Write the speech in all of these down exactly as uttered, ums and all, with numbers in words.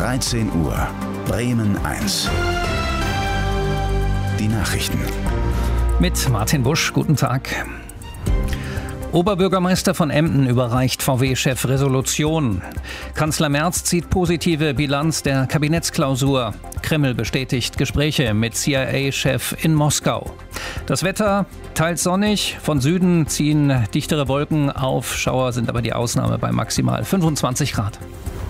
dreizehn Uhr, Bremen eins. Die Nachrichten. Mit Martin Busch, guten Tag. Oberbürgermeister von Emden überreicht V W-Chef Resolution. Kanzler Merz zieht positive Bilanz der Kabinettsklausur. Kreml bestätigt Gespräche mit C I A-Chef in Moskau. Das Wetter teils sonnig, von Süden ziehen dichtere Wolken auf. Schauer sind aber die Ausnahme bei maximal fünfundzwanzig Grad.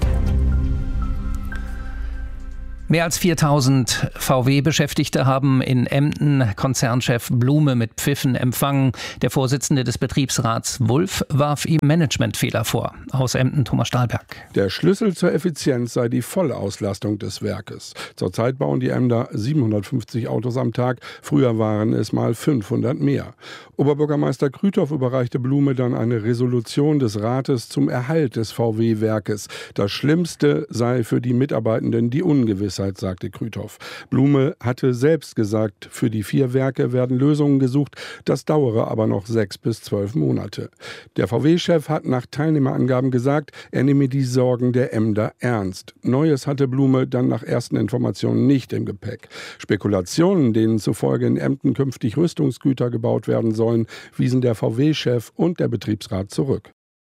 Mehr als viertausend V W-Beschäftigte haben in Emden Konzernchef Blume mit Pfiffen empfangen. Der Vorsitzende des Betriebsrats Wulff warf ihm Managementfehler vor. Aus Emden Thomas Stahlberg. Der Schlüssel zur Effizienz sei die Vollauslastung des Werkes. Zurzeit bauen die Emder siebenhundertfünfzig Autos am Tag. Früher waren es mal fünfhundert mehr. Oberbürgermeister Krüthoff überreichte Blume dann eine Resolution des Rates zum Erhalt des V W-Werkes. Das Schlimmste sei für die Mitarbeitenden die Ungewissheit, sagte Krüthoff. Blume hatte selbst gesagt, für die vier Werke werden Lösungen gesucht. Das dauere aber noch sechs bis zwölf Monate. Der V W-Chef hat nach Teilnehmerangaben gesagt, er nehme die Sorgen der Emder ernst. Neues hatte Blume dann nach ersten Informationen nicht im Gepäck. Spekulationen, denen zufolge in Emden künftig Rüstungsgüter gebaut werden sollen, wiesen der V W-Chef und der Betriebsrat zurück.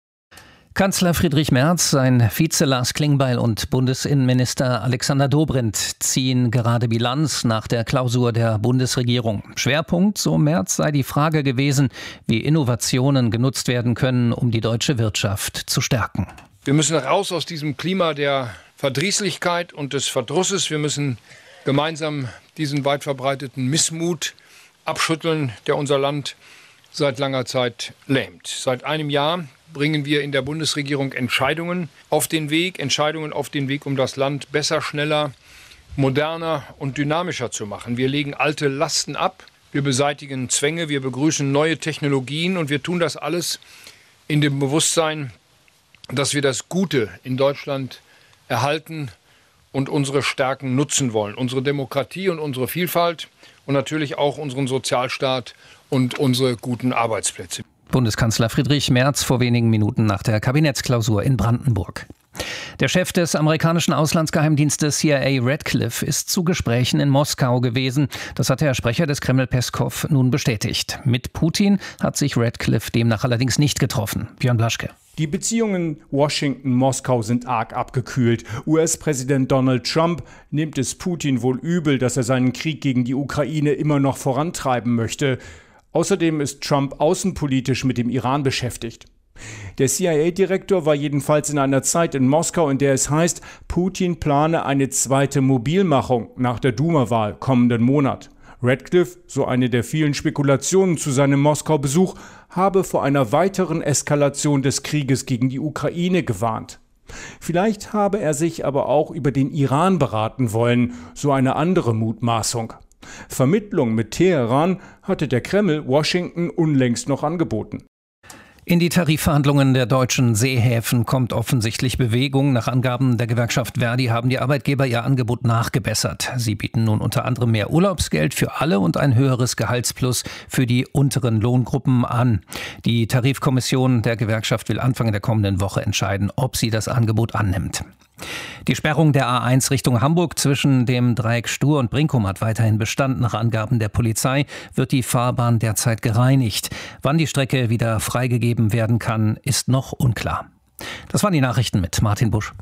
Kanzler Friedrich Merz, sein Vize Lars Klingbeil und Bundesinnenminister Alexander Dobrindt ziehen gerade Bilanz nach der Klausur der Bundesregierung. Schwerpunkt, so Merz, sei die Frage gewesen, wie Innovationen genutzt werden können, um die deutsche Wirtschaft zu stärken. Wir müssen raus aus diesem Klima der Verdrießlichkeit und des Verdrusses. Wir müssen gemeinsam diesen weit verbreiteten Missmut abschütteln, der unser Land seit langer Zeit lähmt. Seit einem Jahr bringen wir in der Bundesregierung Entscheidungen auf den Weg, Entscheidungen auf den Weg, um das Land besser, schneller, moderner und dynamischer zu machen. Wir legen alte Lasten ab, wir beseitigen Zwänge, wir begrüßen neue Technologien und wir tun das alles in dem Bewusstsein, dass wir das Gute in Deutschland erhalten und unsere Stärken nutzen wollen. Unsere Demokratie und unsere Vielfalt und natürlich auch unseren Sozialstaat und unsere guten Arbeitsplätze. Bundeskanzler Friedrich Merz vor wenigen Minuten nach der Kabinettsklausur in Brandenburg. Der Chef des amerikanischen Auslandsgeheimdienstes C I A Radcliffe ist zu Gesprächen in Moskau gewesen. Das hat der Sprecher des Kreml Peskow nun bestätigt. Mit Putin hat sich Radcliffe demnach allerdings nicht getroffen. Björn Blaschke. Die Beziehungen Washington-Moskau sind arg abgekühlt. U S-Präsident Donald Trump nimmt es Putin wohl übel, dass er seinen Krieg gegen die Ukraine immer noch vorantreiben möchte. Außerdem ist Trump außenpolitisch mit dem Iran beschäftigt. Der C I A-Direktor war jedenfalls in einer Zeit in Moskau, in der es heißt, Putin plane eine zweite Mobilmachung nach der Duma-Wahl kommenden Monat. Radcliffe, so eine der vielen Spekulationen zu seinem Moskau-Besuch, habe vor einer weiteren Eskalation des Krieges gegen die Ukraine gewarnt. Vielleicht habe er sich aber auch über den Iran beraten wollen, so eine andere Mutmaßung. Vermittlung mit Teheran hatte der Kreml Washington unlängst noch angeboten. In die Tarifverhandlungen der deutschen Seehäfen kommt offensichtlich Bewegung. Nach Angaben der Gewerkschaft Verdi haben die Arbeitgeber ihr Angebot nachgebessert. Sie bieten nun unter anderem mehr Urlaubsgeld für alle und ein höheres Gehaltsplus für die unteren Lohngruppen an. Die Tarifkommission der Gewerkschaft will Anfang der kommenden Woche entscheiden, ob sie das Angebot annimmt. Die Sperrung der A eins Richtung Hamburg zwischen dem Dreieck Stur und Brinkum hat weiterhin Bestand. Nach Angaben der Polizei wird die Fahrbahn derzeit gereinigt. Wann die Strecke wieder freigegeben werden kann, ist noch unklar. Das waren die Nachrichten mit Martin Busch.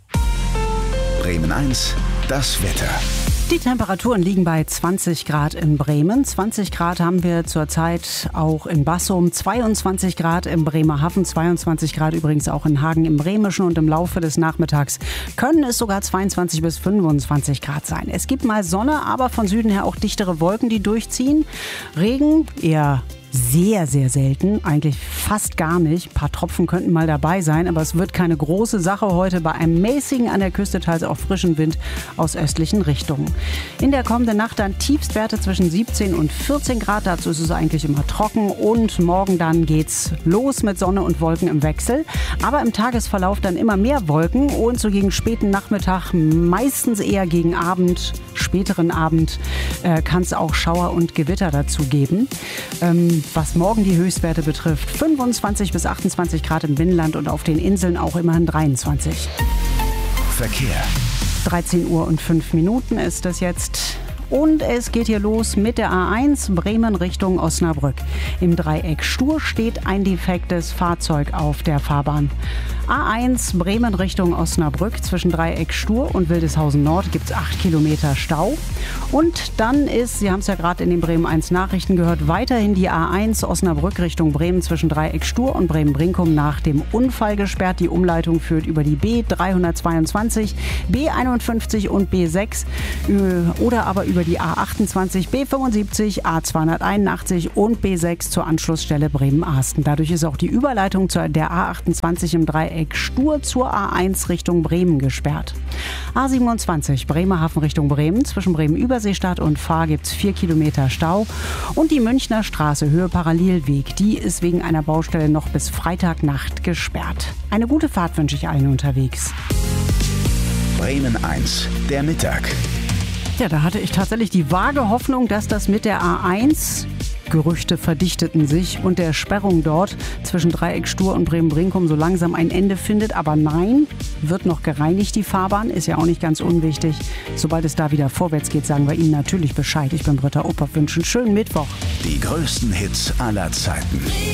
Bremen eins, das Wetter. Die Temperaturen liegen bei zwanzig Grad in Bremen. zwanzig Grad haben wir zurzeit auch in Bassum, zweiundzwanzig Grad in Bremerhaven, zweiundzwanzig Grad übrigens auch in Hagen im Bremischen und im Laufe des Nachmittags können es sogar zweiundzwanzig bis fünfundzwanzig Grad sein. Es gibt mal Sonne, aber von Süden her auch dichtere Wolken, die durchziehen. Regen eher sehr, sehr selten, eigentlich fast gar nicht. Ein paar Tropfen könnten mal dabei sein, aber es wird keine große Sache heute bei einem mäßigen, an der Küste teils auch frischen Wind aus östlichen Richtungen. In der kommenden Nacht dann Tiefstwerte zwischen siebzehn und vierzehn Grad, dazu ist es eigentlich immer trocken und morgen dann geht's los mit Sonne und Wolken im Wechsel. Aber im Tagesverlauf dann immer mehr Wolken und so gegen späten Nachmittag, meistens eher gegen Abend, späteren Abend, äh, kann es auch Schauer und Gewitter dazu geben. Ähm, Was morgen die Höchstwerte betrifft, fünfundzwanzig bis achtundzwanzig Grad im Binnenland und auf den Inseln auch immerhin dreiundzwanzig. Verkehr. dreizehn Uhr und fünf Minuten ist es jetzt. Und es geht hier los mit der A eins Bremen Richtung Osnabrück. Im Dreieck Stur steht ein defektes Fahrzeug auf der Fahrbahn. A eins Bremen Richtung Osnabrück zwischen Dreieck Stur und Wildeshausen Nord gibt es acht Kilometer Stau. Und dann ist, Sie haben es ja gerade in den Bremen eins Nachrichten gehört, weiterhin die A eins Osnabrück Richtung Bremen zwischen Dreieck Stur und Bremen-Brinkum nach dem Unfall gesperrt. Die Umleitung führt über die B dreihundertzweiundzwanzig, B einundfünfzig und B sechs oder aber über die A achtundzwanzig, B fünfundsiebzig, A zweihunderteinundachtzig und B sechs zur Anschlussstelle Bremen-Ahsten. Dadurch ist auch die Überleitung zu der A achtundzwanzig im Dreieck Stur zur A eins Richtung Bremen gesperrt. A siebenundzwanzig Bremerhaven Richtung Bremen. Zwischen Bremen-Überseestadt und Fahr gibt es vier Kilometer Stau. Und die Münchner Straße Höhe Parallelweg, die ist wegen einer Baustelle noch bis Freitagnacht gesperrt. Eine gute Fahrt wünsche ich allen unterwegs. Bremen eins, der Mittag. Ja, da hatte ich tatsächlich die vage Hoffnung, dass das mit der A eins, Gerüchte verdichteten sich, und der Sperrung dort zwischen Dreieck Stur und Bremen-Brinkum so langsam ein Ende findet. Aber nein, wird noch gereinigt, die Fahrbahn, ist ja auch nicht ganz unwichtig. Sobald es da wieder vorwärts geht, sagen wir Ihnen natürlich Bescheid. Ich bin Britta Opper, wünsche einen schönen Mittwoch. Die größten Hits aller Zeiten.